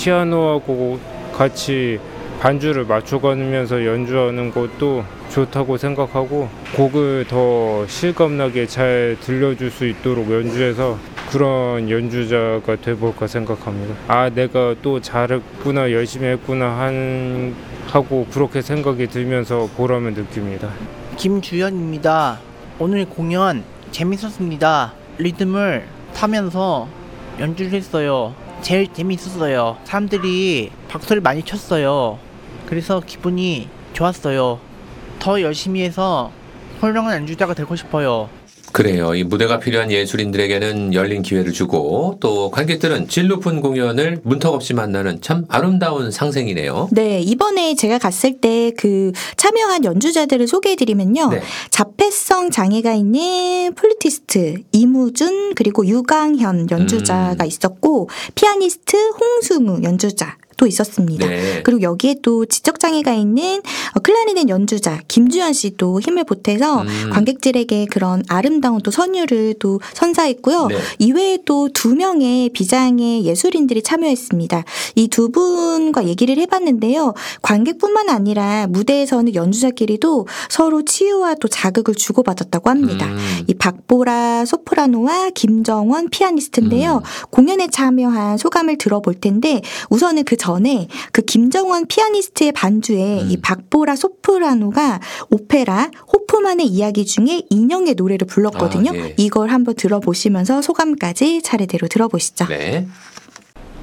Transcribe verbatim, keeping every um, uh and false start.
피아노하고 같이 반주를 맞춰가면서 연주하는 것도 좋다고 생각하고 곡을 더 실감나게 잘 들려줄 수 있도록 연주해서 그런 연주자가 돼볼까 생각합니다. 아, 내가 또 잘했구나, 열심히 했구나 한, 하고 그렇게 생각이 들면서 보람을 느낍니다. 김주현입니다. 오늘 공연 재밌었습니다. 리듬을 타면서 연주를 했어요. 제일 재밌었어요. 사람들이 박수를 많이 쳤어요. 그래서 기분이 좋았어요. 더 열심히 해서 훌륭한 연주자가 되고 싶어요. 그래요. 이 무대가 필요한 예술인들에게는 열린 기회를 주고 또 관객들은 질 높은 공연을 문턱없이 만나는 참 아름다운 상생이네요. 네, 이번에 제가 갔을 때 그 참여한 연주자들을 소개해드리면요. 네. 자폐성 장애가 있는 플루티스트 이무준 그리고 유강현 연주자가 음. 있었고 피아니스트 홍승우 연주자 또 있었습니다. 네. 그리고 여기에 또 지적장애가 있는 클라리넷 연주자 김주현 씨도 힘을 보태서 음. 관객들에게 그런 아름다운 또 선율을 또 선사했고요. 네. 이외에 또 두 명의 비장애 예술인들이 참여했습니다. 이 두 분과 얘기를 해봤는데요. 관객뿐만 아니라 무대에서는 연주자끼리도 서로 치유와 또 자극을 주고받았다고 합니다. 음. 이 박보라 소프라노와 김정원 피아니스트인데요. 음. 공연에 참여한 소감을 들어볼 텐데 우선은 그 전에 그 김정원 피아니스트의 반주에 음. 이 박보라 소프라노가 오페라 호프만의 이야기 중에 인형의 노래를 불렀거든요. 아, 예. 이걸 한번 들어보시면서 소감까지 차례대로 들어보시죠. 네.